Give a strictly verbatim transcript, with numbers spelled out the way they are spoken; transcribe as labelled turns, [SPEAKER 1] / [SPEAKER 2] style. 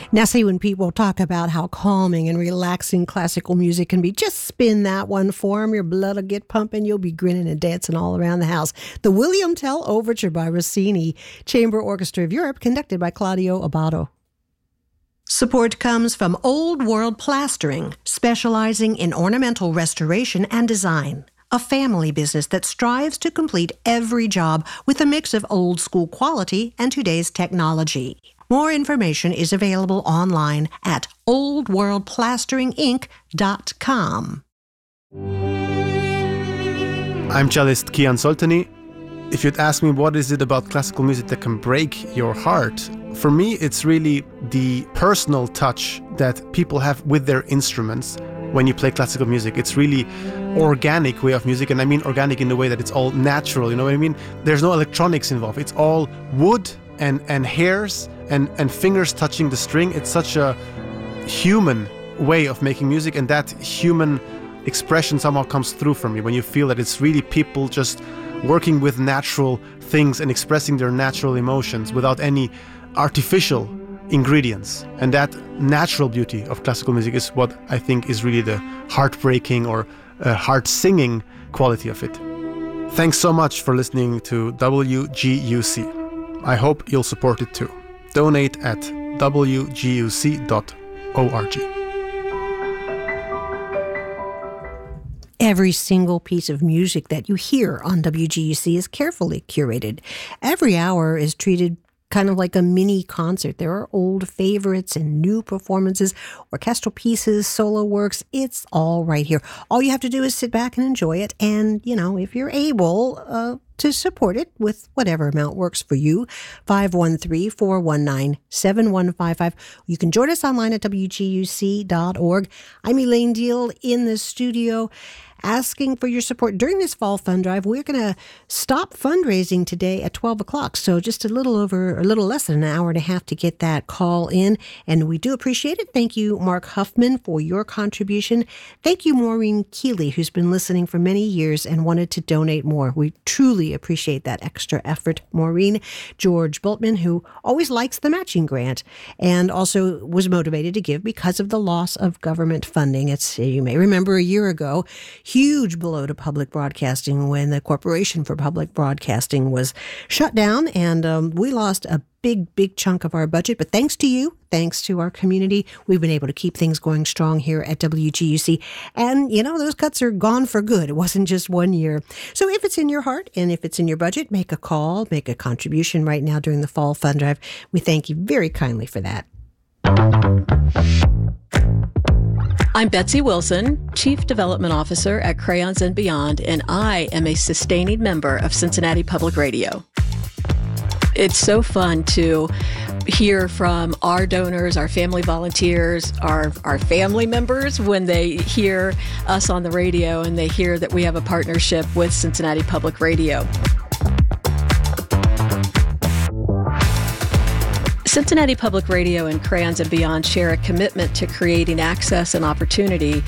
[SPEAKER 1] Now, see, when people talk about how calming and relaxing classical music can be, just spin that one for 'em. Your blood will get pumping. You'll be grinning and dancing all around the house. The William Tell Overture by Rossini, Chamber Orchestra of Europe, conducted by Claudio Abbado. Support comes from Old World Plastering, specializing in ornamental restoration and design. A family business that strives to complete every job with a mix of old school quality and today's technology. More information is available online at old world plastering inc dot com.
[SPEAKER 2] I'm cellist Kian Soltani. If you'd ask me what is it about classical music that can break your heart, for me it's really the personal touch that people have with their instruments. When you play classical music, it's really organic way of music, and I mean organic in the way that it's all natural, you know what I mean? There's no electronics involved. It's all wood and, and hairs and, and fingers touching the string. It's such a human way of making music, and that human expression somehow comes through for me when you feel that it's really people just working with natural things and expressing their natural emotions without any artificial ingredients. And that natural beauty of classical music is what I think is really the heartbreaking or uh, heart-singing quality of it. Thanks so much for listening to W G U C. I hope you'll support it too. Donate at w g u c dot org.
[SPEAKER 1] Every single piece of music that you hear on W G U C is carefully curated. Every hour is treated kind of like a mini concert. There are old favorites and new performances, orchestral pieces, solo works. It's all right here. All you have to do is sit back and enjoy it. And, you know, if you're able uh, to support it with whatever amount works for you, five one three, four one nine, seven one five five. You can join us online at w g u c dot org. I'm Elaine Deal in the studio, asking for your support during this fall fund drive. We're going to stop fundraising today at twelve o'clock. So just a little over, a little less than an hour and a half to get that call in. And we do appreciate it. Thank you, Mark Huffman, for your contribution. Thank you, Maureen Keeley, who's been listening for many years and wanted to donate more. We truly appreciate that extra effort, Maureen. George Bultman, who always likes the matching grant and also was motivated to give because of the loss of government funding. It's, you may remember a year ago, huge blow to public broadcasting when the Corporation for Public Broadcasting was shut down, and um, we lost a big, big chunk of our budget. But thanks to you, thanks to our community, we've been able to keep things going strong here at W G U C. And, you know, those cuts are gone for good. It wasn't just one year. So if it's in your heart and if it's in your budget, make a call, make a contribution right now during the Fall Fund Drive. We thank you very kindly for that.
[SPEAKER 3] I'm Betsy Wilson, Chief Development Officer at Crayons and Beyond, and I am a sustaining member of Cincinnati Public Radio. It's so fun to hear from our donors, our family volunteers, our, our family members when they hear us on the radio and they hear that we have a partnership with Cincinnati Public Radio. Cincinnati Public Radio and Crayons and Beyond share a commitment to creating access and opportunity